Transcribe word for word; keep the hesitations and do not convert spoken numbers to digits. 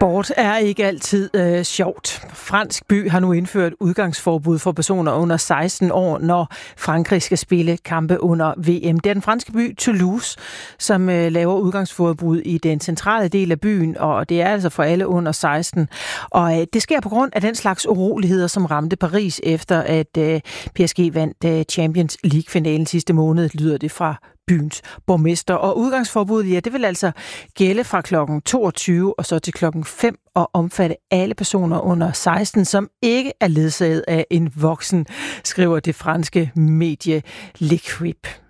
Sport er ikke altid øh, sjovt. Fransk by har nu indført udgangsforbud for personer under seksten år, når Frankrig skal spille kampe under V M. Det er den franske by Toulouse, som øh, laver udgangsforbud i den centrale del af byen, og det er altså for alle under seksten. Og øh, det sker på grund af den slags uroligheder, som ramte Paris efter, at øh, P S G vandt øh, Champions League-finalen sidste måned, lyder det fra byens borgmester. Og udgangsforbuddet, ja, det vil altså gælde fra klokken toogtyve og så til klokken fem og omfatte alle personer under seksten, som ikke er ledsaget af en voksen, skriver det franske medie L'Équipe.